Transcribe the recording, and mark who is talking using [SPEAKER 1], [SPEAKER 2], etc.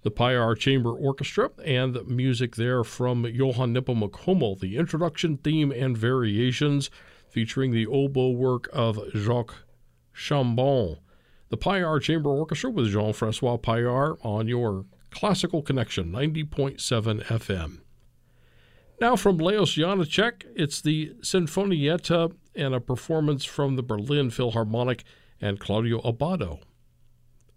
[SPEAKER 1] the Pyar Chamber Orchestra, and music there from Johann Nepomuk Hummel, the introduction, theme, and variations, featuring the oboe work of Jacques Chambon. The Pyar Chamber Orchestra with Jean-Francois Pyar on your Classical Connection, 90.7 FM. Now from Leos Janáček, it's the Sinfonietta and a performance from the Berlin Philharmonic and Claudio Abbado.